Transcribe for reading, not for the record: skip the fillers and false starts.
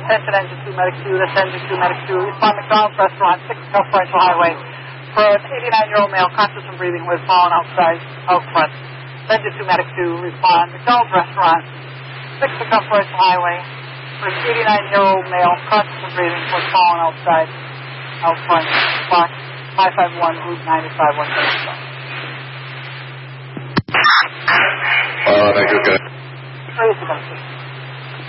Attention Engine 2 Medic 2, that's Engine 2 Medic 2. Respond McDonald's Restaurant, 6 Preferential Highway. For an 89-year-old male, conscious and breathing, who has fallen out front. Engine 2 Medic 2, respond McDonald's Restaurant, 6 Preferential Highway. For an 89-year-old male, conscious and breathing, who has fallen out front. Box 551, Route 95, West Minnesota. Thank you, okay. Praise the Lord.